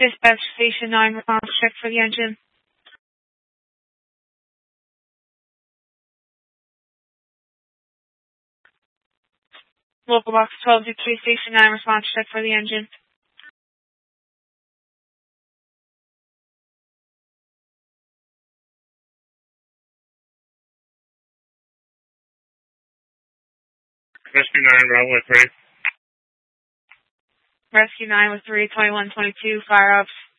Dispatch Station 9, response check for the engine. Local box 12, Detroit Station 9, response check for the engine. Rescue 9, Bravo 3. Rescue 9 with 3, 2122, fire ups.